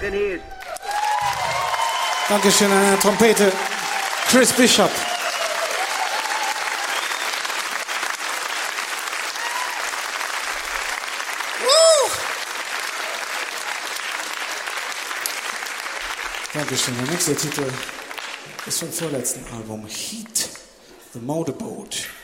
and he is. Dankeschön an der Trompete, Chris Bishop. Dankeschön. Der nächste Titel ist vom vorletzten Album, Heat, The Motorboat.